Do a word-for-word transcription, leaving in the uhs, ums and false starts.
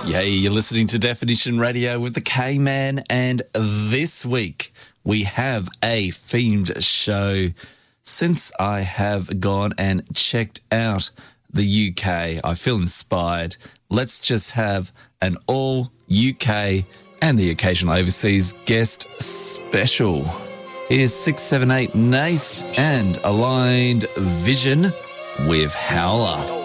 Hey, you're listening to Definition Radio with the K-Man, and this week we have a themed show. Since I have gone and checked out the U K, I feel inspired. Let's just have an all U K and the occasional overseas guest special. Here's six seven eight Nath and Aligned Vision with Howler.